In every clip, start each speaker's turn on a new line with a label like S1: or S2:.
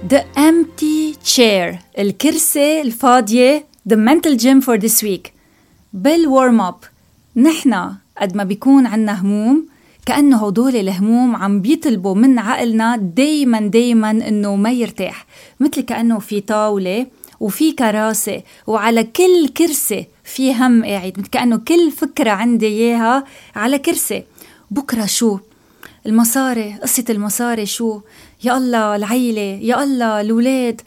S1: The empty chair. الكرسي الفاضية. The mental gym for this week. بالورم اب نحنا قد ما بيكون عنا هموم كأنه هدول الهموم عم بيطلبوا من عقلنا دايما إنه ما يرتاح، مثل كأنه في طاولة وفي كراسة وعلى كل كرسي في هم قاعد، مثل كأنه كل فكرة عندي إياها على كرسي. بكرة شو؟ المصاري، قصة المصاري شو؟ يا الله العيلة، يا الله الولاد،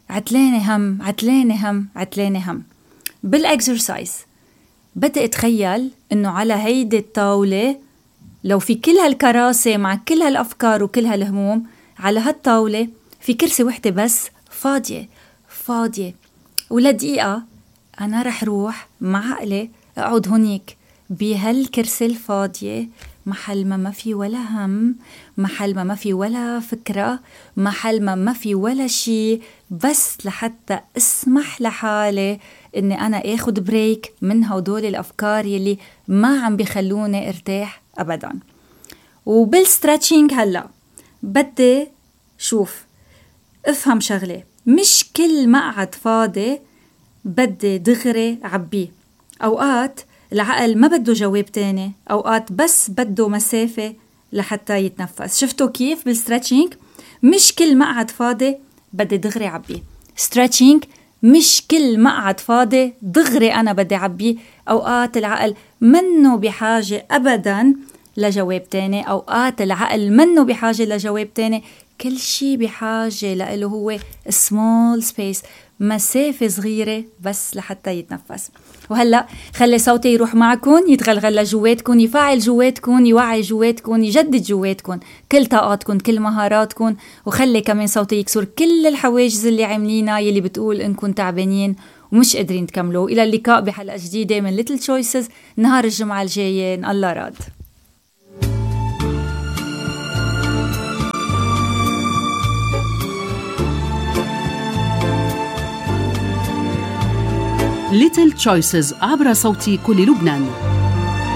S1: عتلاني هم. بالإكسرسايز بدي أتخيل إنه على هيدي الطاولة لو في كل هالكراسة مع كل هالأفكار وكل هالهموم، على هالطاولة في كرسي وحدة بس فاضية. ولدقيقة أنا رح روح مع عقلي أقعد هونيك بهالكرسي الفاضية، محل ما في ولا هم، محل ما في ولا فكرة، محل ما في ولا شي، بس لحتى اسمح لحالي إني أنا أخد بريك من هدول الأفكار يلي ما عم بيخلوني ارتاح أبدا. وبالستريتشينج هلأ بدي افهم شغلة، مش كل مقعد فاضي بدي دغري عبيه. أوقات العقل ما بده جواب تاني، أوقات بس بده مسافة لحتى يتنفس. شفتوا كيف بالستريتشينج؟ مش كل مقعد فاضي بدي دغري عبيه. ستريتشينج مش كل مقعد فاضي دغري أنا بدي عبيه. أوقات العقل منه بحاجة أبدا لجواب تاني، أوقات العقل منه بحاجة لجواب تاني. كل شي بحاجة له هو small space، مسافة صغيرة بس لحتى يتنفس. وهلأ خلي صوتي يروح معكم، يتغلغل جواتكم، يفعل جواتكم، يوعي جواتكم، يجدد جواتكم كل طاقاتكم، كل مهاراتكم. وخلي كمان صوتي يكسر كل الحواجز اللي عاملينها يلي بتقول إنكم تعبانين ومش قادرين تكملوا. إلى اللقاء بحلقة جديدة من Little Choices نهار الجمعة الجاية إن الله راد.
S2: Little Choices عبر صوت كل لبنان.